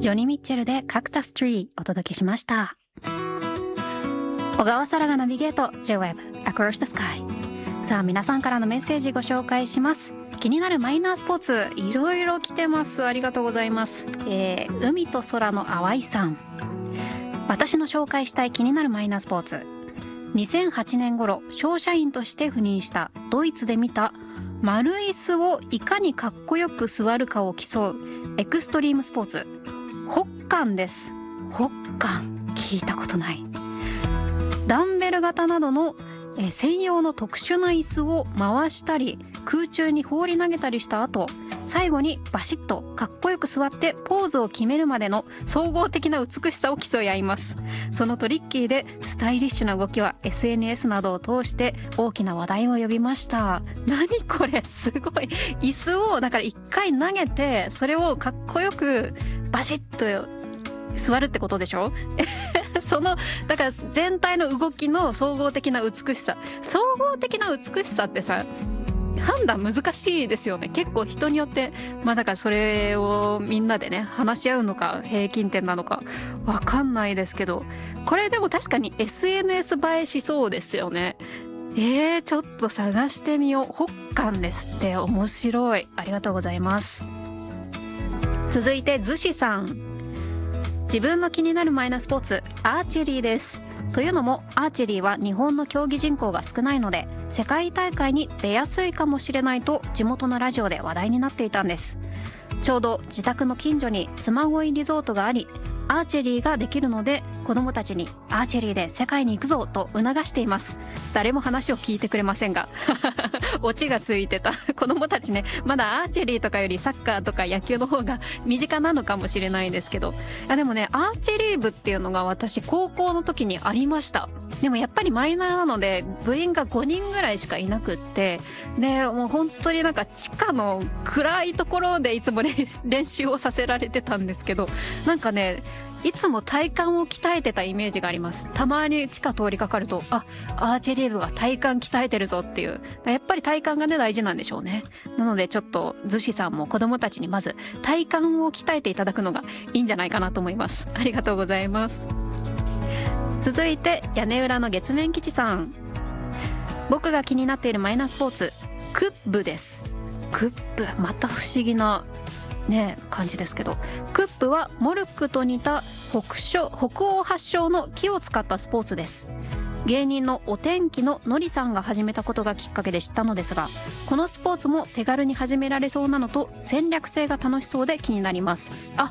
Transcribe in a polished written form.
ジョニー・ミッチェルでカクタス・トリーお届けしました。小川沙羅がナビゲート J-Web Across the Sky。 さあ皆さんからのメッセージご紹介します。気になるマイナースポーツいろいろ来てます。ありがとうございます。海と空の淡いさん、私の紹介したい気になるマイナースポーツ、2008年頃商社員として赴任したドイツで見た丸椅子をいかにかっこよく座るかを競うエクストリームスポーツ、ホッカンです。ホッカン聞いたことない。ダンベル型などの専用の特殊な椅子を回したり空中に放り投げたりした後、最後にバシッとかっこよく座ってポーズを決めるまでの総合的な美しさを競い合います。そのトリッキーでスタイリッシュな動きは SNS などを通して大きな話題を呼びました。何これ、すごい。椅子をだから一回投げてそれをかっこよくバシッと座るってことでしょそのだから全体の動きの総合的な美しさ、総合的な美しさってさ判断難しいですよね。結構人によってだからそれをみんなでね話し合うのか平均点なのかわかんないですけど、これでも確かに SNS 映えしそうですよね。ちょっと探してみよう。ホッカンですって、面白い。ありがとうございます。続いてズシさん、自分の気になるマイナースポーツ、アーチェリーです。というのもアーチェリーは日本の競技人口が少ないので世界大会に出やすいかもしれないと地元のラジオで話題になっていたんです。ちょうど自宅の近所に妻恋リゾートがあり、アーチェリーができるので子供たちにアーチェリーで世界に行くぞと促しています。誰も話を聞いてくれませんがオチがついてた。子供たちね、まだアーチェリーとかよりサッカーとか野球の方が身近なのかもしれないですけど、でもねアーチェリー部っていうのが私高校の時にありました。でもやっぱりマイナーなので部員が5人ぐらいしかいなくって、でもう本当になんか地下の暗いところでいつも練習をさせられてたんですけど、なんかねいつも体幹を鍛えてたイメージがあります。たまに地下通りかかるとアーチェリー部が体幹鍛えてるぞっていう、やっぱり体幹がね大事なんでしょうね。なのでちょっとズシさんも子供たちにまず体幹を鍛えていただくのがいいんじゃないかなと思います。ありがとうございます。続いて屋根裏の月面基地さん、僕が気になっているマイナースポーツ、クッブです。クッブ、また不思議なね感じですけど、クッブはモルックと似た北欧発祥の木を使ったスポーツです。芸人のお天気ののりさんが始めたことがきっかけで知ったのですが、このスポーツも手軽に始められそうなのと戦略性が楽しそうで気になります。